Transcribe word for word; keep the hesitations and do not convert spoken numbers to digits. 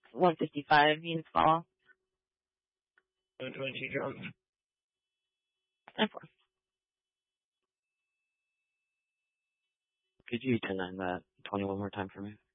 one fifty-five units fall. one twenty drums. And four. Could you ten nine that twenty one more time for me?